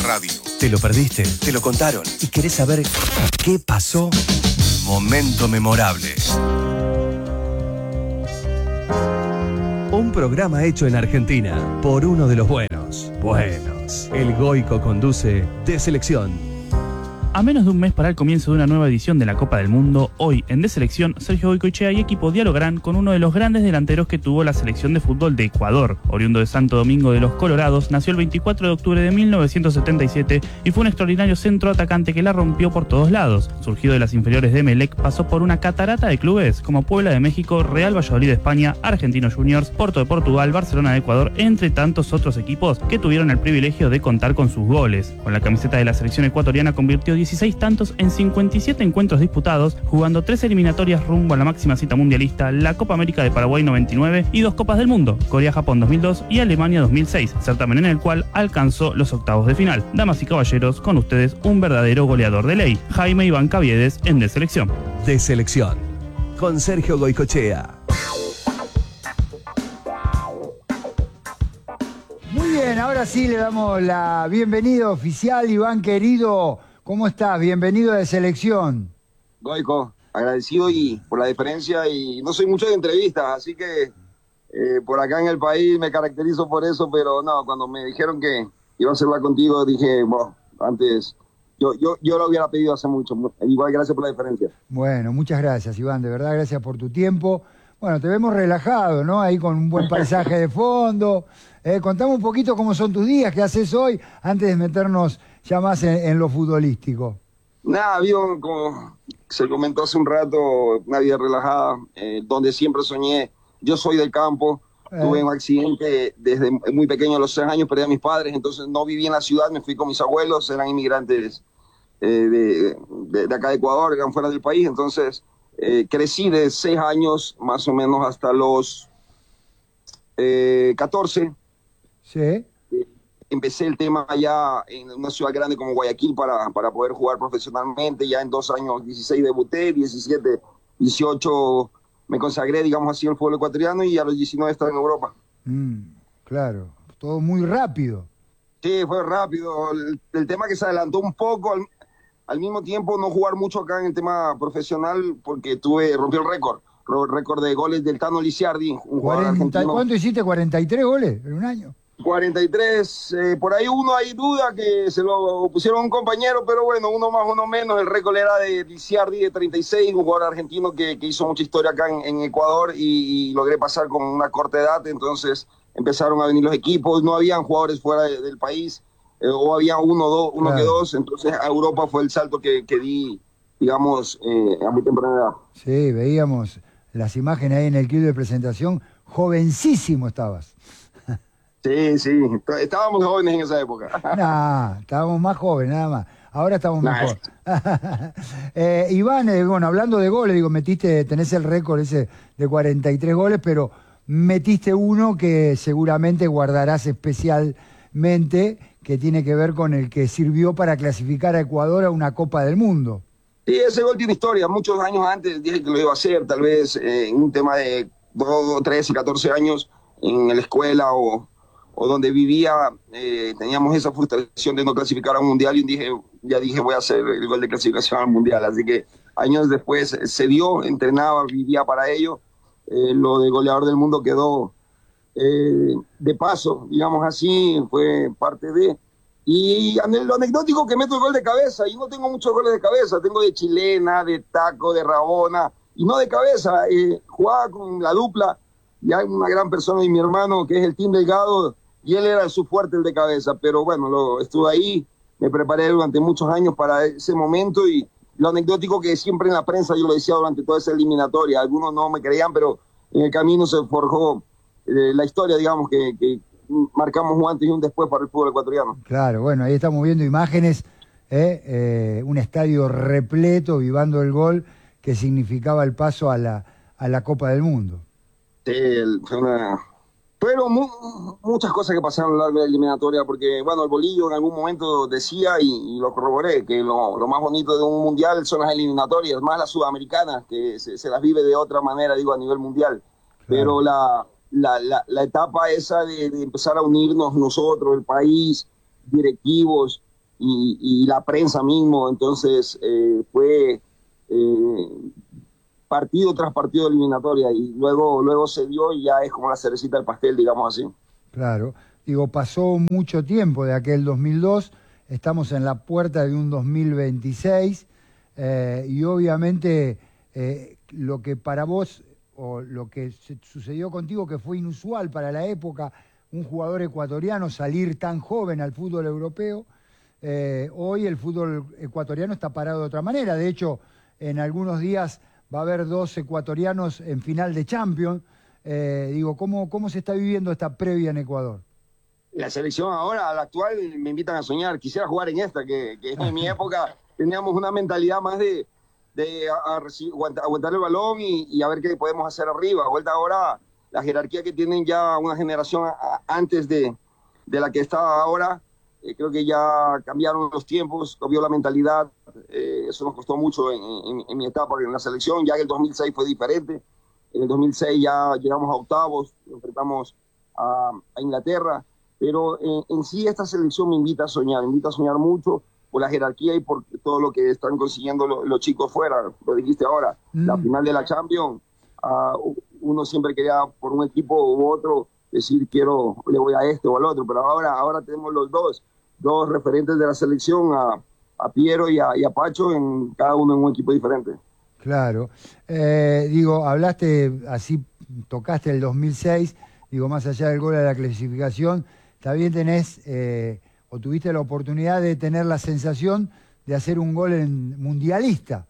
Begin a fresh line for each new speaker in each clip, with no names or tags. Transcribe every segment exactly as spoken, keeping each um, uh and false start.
Radio. ¿Te lo perdiste? ¿Te lo contaron? ¿Y querés saber qué pasó? Momento memorable. Un programa hecho en Argentina por uno de los buenos. Buenos. El Goico conduce De Selección.
A menos de un mes para el comienzo de una nueva edición de la Copa del Mundo, hoy en De Selección, Sergio Goicoechea y equipo dialogarán con uno de los grandes delanteros que tuvo la selección de fútbol de Ecuador. Oriundo de Santo Domingo de los Colorados, nació el veinticuatro de octubre de mil novecientos setenta y siete y fue un extraordinario centro atacante que la rompió por todos lados. Surgido de las inferiores de Emelec, pasó por una catarata de clubes como Puebla de México, Real Valladolid de España, Argentinos Juniors, Porto de Portugal, Barcelona de Ecuador, entre tantos otros equipos que tuvieron el privilegio de contar con sus goles. Con la camiseta de la selección ecuatoriana convirtió dieciséis tantos en cincuenta y siete encuentros disputados, jugando tres eliminatorias rumbo a la máxima cita mundialista, la Copa América de Paraguay noventa y nueve y dos Copas del Mundo, Corea-Japón dos mil dos y Alemania dos mil seis, certamen en el cual alcanzó los octavos de final. Damas y caballeros, con ustedes un verdadero goleador de ley, Jaime Iván Caviedes en De Selección.
De Selección, con Sergio Goicoechea.
Muy bien, ahora sí le damos la bienvenida oficial, Iván querido. ¿Cómo estás? Bienvenido a De Selección.
Goico, agradecido y por la diferencia, y no soy mucho de entrevistas, así que eh, por acá en el país me caracterizo por eso, pero no, cuando me dijeron que iba a hacerla contigo, dije, bueno, antes, yo, yo, yo lo hubiera pedido hace mucho. Igual, gracias por la diferencia.
Bueno, muchas gracias, Iván, de verdad, gracias por tu tiempo. Bueno, te vemos relajado, ¿no? Ahí con un buen paisaje de fondo. Eh, contame un poquito cómo son tus días, qué haces hoy, antes de meternos ya más en, en lo futbolístico.
Nada, vivo, como se comentó hace un rato, una vida relajada, eh, donde siempre soñé. Yo soy del campo, eh. tuve un accidente desde muy pequeño, a los seis años, perdí a mis padres, entonces no viví en la ciudad, me fui con mis abuelos, eran inmigrantes eh, de, de, de acá de Ecuador, eran fuera del país, entonces eh, crecí de seis años más o menos hasta los eh, catorce.
Sí.
Empecé el tema allá en una ciudad grande como Guayaquil para, para poder jugar profesionalmente. Ya en dos años, dieciséis debuté, diecisiete, dieciocho me consagré, digamos así, al fútbol ecuatoriano, y a los diecinueve estaba en Europa.
Mm, claro, todo muy rápido.
Sí, fue rápido. El, el tema que se adelantó un poco, al, al mismo tiempo no jugar mucho acá en el tema profesional porque tuve, rompí el récord, el récord de goles del Tano Lisiardi, un jugador argentino.
¿Cuánto hiciste? ¿cuarenta y tres goles en un año?
cuarenta y tres, eh, por ahí uno hay duda que se lo pusieron a un compañero, pero bueno, uno más, uno menos. El récord era de Lisiardi de treinta y seis, un jugador argentino que, que hizo mucha historia acá en, en Ecuador, y, y logré pasar con una corta edad. Entonces empezaron a venir los equipos, no habían jugadores fuera de, del país, eh, o había uno, dos, uno claro. que dos, entonces a Europa fue el salto que, que di, digamos, eh, a muy temprana edad.
Sí, veíamos las imágenes ahí en el clip de presentación, jovencísimo estabas.
Sí, sí, estábamos jóvenes en esa época.
No, estábamos más jóvenes, nada más. Ahora estamos nah, mejor. eh, Iván, eh, bueno, hablando de goles, digo, metiste, tenés el récord ese de cuarenta y tres goles, pero metiste uno que seguramente guardarás especialmente, que tiene que ver con el que sirvió para clasificar a Ecuador a una Copa del Mundo.
Sí, ese gol tiene historia. Muchos años antes dije que lo iba a hacer, tal vez eh, en un tema de dos, trece, catorce años en la escuela o... o donde vivía, eh, teníamos esa frustración de no clasificar a un mundial, y dije, ya dije, voy a hacer el gol de clasificación al mundial. Así que años después se dio, entrenaba, vivía para ello. Eh, lo de goleador del mundo quedó eh, de paso, digamos así, fue parte de... Y lo anecdótico, que meto el gol de cabeza, y no tengo muchos goles de cabeza, tengo de chilena, de taco, de rabona, y no de cabeza. Eh, jugaba con la dupla, y hay una gran persona, y mi hermano, que es el Team Delgado, y él era su fuerte, el de cabeza, pero bueno, lo, estuve ahí, me preparé durante muchos años para ese momento, y lo anecdótico que siempre en la prensa yo lo decía durante toda esa eliminatoria, algunos no me creían, pero en el camino se forjó eh, la historia, digamos, que, que marcamos un antes y un después para el fútbol ecuatoriano.
Claro, bueno, ahí estamos viendo imágenes, eh, eh, un estadio repleto, vivando el gol que significaba el paso a la, a la Copa del Mundo.
Sí, fue una... Fueron mu muchas cosas que pasaron a lo largo de la eliminatoria, porque, bueno, el bolillo en algún momento decía, y, y lo corroboré, que lo, lo más bonito de un mundial son las eliminatorias, más las sudamericanas, que se, se las vive de otra manera, digo, a nivel mundial. Claro. Pero la, la, la, la etapa esa de, de empezar a unirnos nosotros, el país, directivos, y, y la prensa mismo. Entonces eh, fue eh, partido tras partido de eliminatoria y luego, luego se dio y ya es como la cerecita del pastel, digamos así.
Claro, digo, pasó mucho tiempo de aquel dos mil dos, estamos en la puerta de un dos mil veintiséis eh, y obviamente eh, lo que para vos, o lo que se sucedió contigo, que fue inusual para la época, un jugador ecuatoriano salir tan joven al fútbol europeo, eh, hoy el fútbol ecuatoriano está parado de otra manera. De hecho, en algunos días va a haber dos ecuatorianos en final de Champions. Eh, digo, ¿cómo, ¿cómo se está viviendo esta previa en Ecuador?
La selección ahora, a la actual, me invitan a soñar. Quisiera jugar en esta, que, que en mi época teníamos una mentalidad más de, de a, a recibir, aguantar, aguantar el balón y, y a ver qué podemos hacer arriba. Vuelta ahora, la jerarquía que tienen ya una generación a, a, antes de, de la que está ahora, eh, creo que ya cambiaron los tiempos, cambió la mentalidad. Eh, eso nos costó mucho en, en, en mi etapa en la selección. Ya en el dos mil seis fue diferente. En el dos mil seis ya llegamos a octavos, enfrentamos a, a Inglaterra. Pero en, en sí esta selección me invita a soñar, me invita a soñar mucho por la jerarquía y por todo lo que están consiguiendo lo, los chicos fuera. Lo dijiste ahora, mm. la final de la Champions, uh, uno siempre quería por un equipo u otro decir quiero, le voy a este o al otro, pero ahora, ahora tenemos los dos, dos referentes de la selección, a, a Piero y a, y a Pacho, en cada uno en un equipo diferente.
Claro, eh, digo, hablaste, así tocaste el dos mil seis, digo, más allá del gol de la clasificación, también tenés, eh, o tuviste la oportunidad de tener la sensación de hacer un gol en mundialista.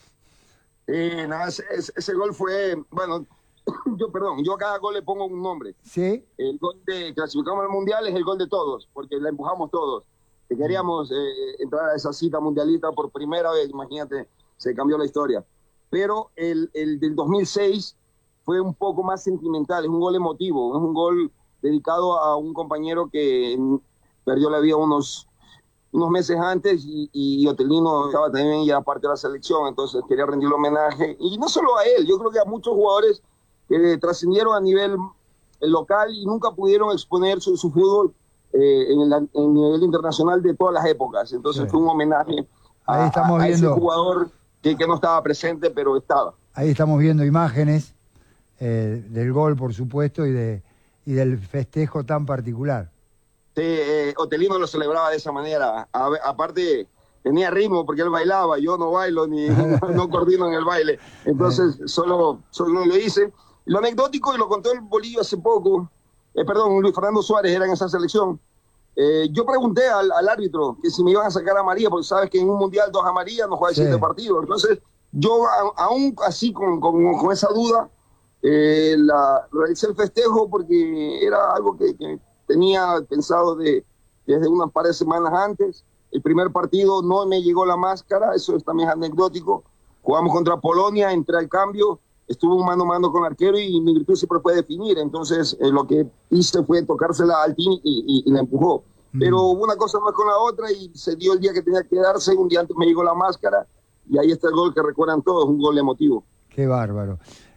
Eh, nada, ese, ese gol fue, bueno, yo perdón, yo a cada gol le pongo un nombre.
Sí.
El gol de clasificamos al mundial es el gol de todos, porque la empujamos todos. Que queríamos eh, entrar a esa cita mundialista por primera vez, imagínate, se cambió la historia. Pero el, el del dos mil seis fue un poco más sentimental, es un gol emotivo, es un gol dedicado a un compañero que perdió la vida unos, unos meses antes y, y Otelino estaba también ya parte de la selección, entonces quería rendirle homenaje. Y no solo a él, yo creo que a muchos jugadores que trascendieron a nivel local y nunca pudieron exponer su, su fútbol eh, en el en nivel internacional de todas las épocas. Entonces sí. Fue un homenaje a,
estamos
a
viendo,
ese jugador que, que no estaba presente, pero estaba.
Ahí estamos viendo imágenes eh, del gol, por supuesto, y de y del festejo tan particular.
Sí, eh, Otelino lo celebraba de esa manera. A, aparte, tenía ritmo porque él bailaba, yo no bailo ni no, no coordino en el baile. Entonces, solo, solo lo hice. Lo anecdótico, y lo contó el Bolillo hace poco, eh, perdón, Luis Fernando Suárez era en esa selección. Eh, yo pregunté al, al árbitro que si me iban a sacar amarilla, porque sabes que en un mundial dos amarillas no juega sí. siete partidos. Entonces, yo a, aún así con, con, con esa duda, Eh, la, realicé el festejo porque era algo que, que tenía pensado de, desde unas par de semanas antes. El primer partido no me llegó la máscara, eso es también anecdótico. Jugamos contra Polonia, entré al cambio, estuve un mano a mano con el arquero y mi virtud siempre fue definir. Entonces eh, lo que hice fue tocársela al Tini y, y, y la empujó. Mm. Pero una cosa no es con la otra y se dio el día que tenía que darse. Un día antes me llegó la máscara y ahí está el gol que recuerdan todos, un gol emotivo.
Qué bárbaro.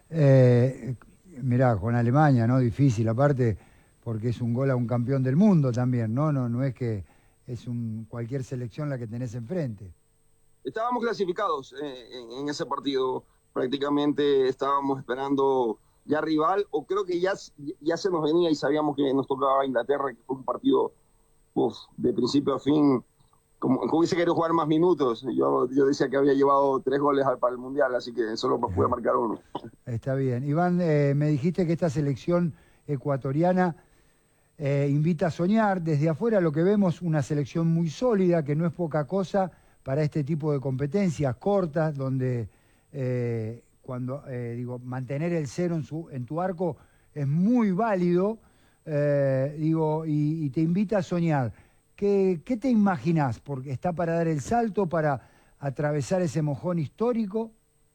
Eh, mirá, con Alemania, ¿no? Difícil, aparte, porque es un gol a un campeón del mundo también, ¿no? No, no es que es un cualquier selección la que tenés enfrente.
Estábamos clasificados eh, en, en ese partido, prácticamente estábamos esperando ya rival, o creo que ya, ya se nos venía y sabíamos que nos tocaba Inglaterra, que fue un partido uf, de principio a fin. Como, como hubiese querido jugar más minutos, yo, yo decía que había llevado tres goles al, para el Mundial, así que solo pude marcar uno.
Está bien. Iván, eh, me dijiste que esta selección ecuatoriana eh, invita a soñar. Desde afuera lo que vemos, una selección muy sólida, que no es poca cosa para este tipo de competencias cortas, donde eh, cuando eh, digo mantener el cero en, su, en tu arco es muy válido, eh, digo, y, y te invita a soñar. ¿Qué, ¿Qué te imaginás? Porque está para dar el salto, para atravesar ese mojón histórico.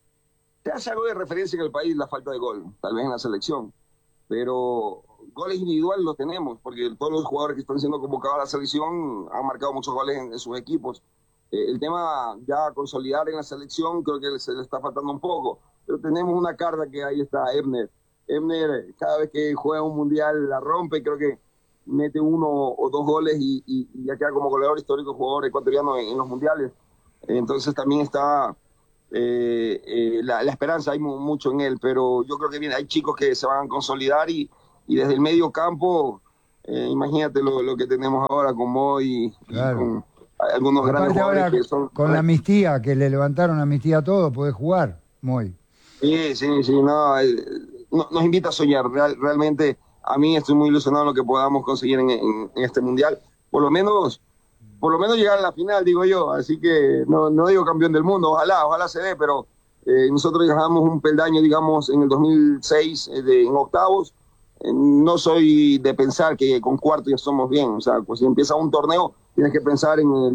Te hace algo de referencia en el país la falta de gol, tal vez en la selección, pero goles individuales los tenemos, porque todos los jugadores que están siendo convocados a la selección han marcado muchos goles en, en sus equipos. Eh, el tema ya consolidar en la selección creo que se le está faltando un poco, pero tenemos una carta que ahí está, Ebner. Ebner cada vez que juega un mundial la rompe, creo que mete uno o dos goles y, y, y ya queda como goleador histórico, jugador ecuatoriano en, en los mundiales. Entonces también está eh, eh, la, la esperanza, hay mu mucho en él, pero yo creo que bien, hay chicos que se van a consolidar y, y desde el medio campo, eh, imagínate lo, lo que tenemos ahora con Moy
Claro.
y con algunos
Aparte
grandes jugadores
ahora,
que son...
con la amnistía, que le levantaron la amnistía a todos, podés jugar, Moy.
Sí, sí, sí, no, eh, no, nos invita a soñar. Real, realmente a mí estoy muy ilusionado en lo que podamos conseguir en, en, en este mundial. Por lo menos, por lo menos llegar a la final, digo yo. Así que no, no digo campeón del mundo, ojalá, ojalá se dé, pero eh, nosotros dejamos un peldaño, digamos, en el dos mil seis eh, de, en octavos. Eh, no soy de pensar que con cuarto ya somos bien. O sea, pues si empieza un torneo, tienes que pensar en el